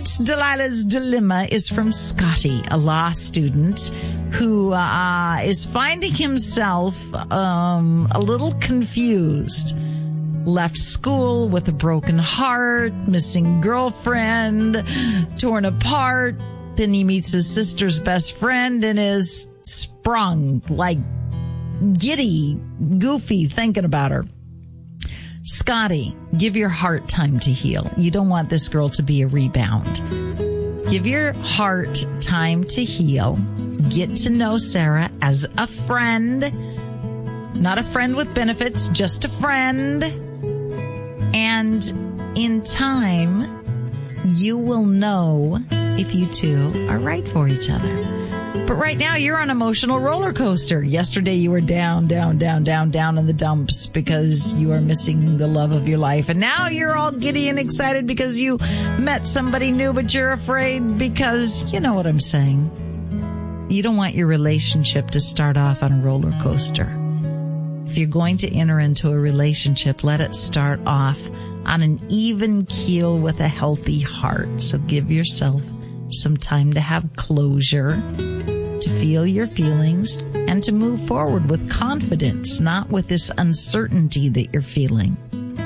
Tonight's Delilah's Dilemma is from Scotty, a law student who is finding himself a little confused. Left school with a broken heart, missing girlfriend, torn apart. Then he meets his sister's best friend and is sprung, like giddy, goofy, thinking about her. Scotty, give your heart time to heal. You don't want this girl to be a rebound. Give your heart time to heal. Get to know Sarah as a friend. Not a friend with benefits, just a friend. And in time, you will know if you two are right for each other. But right now, you're on an emotional roller coaster. Yesterday, you were down in the dumps because you are missing the love of your life. And now you're all giddy and excited because you met somebody new, but you're afraid because you know what I'm saying. You don't want your relationship to start off on a roller coaster. If you're going to enter into a relationship, let it start off on an even keel with a healthy heart. So give yourself some time to have closure, to feel your feelings, and to move forward with confidence, not with this uncertainty that you're feeling.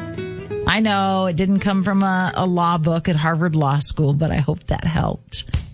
I know it didn't come from a law book at Harvard Law School, but I hope that helped.